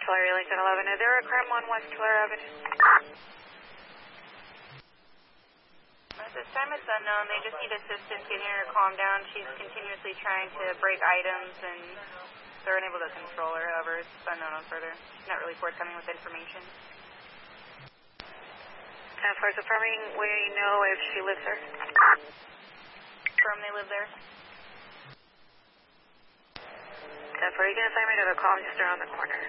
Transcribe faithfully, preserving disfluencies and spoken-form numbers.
Tulare Lincoln eleven, is there a crime on West Tulare Avenue? At this time it's unknown. They just need assistance getting her to calm down. She's continuously trying to break items and they're unable to control her. However, it's unknown on further. She's not really forthcoming with information. As far as affirming, we know if she lives there. Confirm they live there. As far as you can assign me to the call, just around the corner.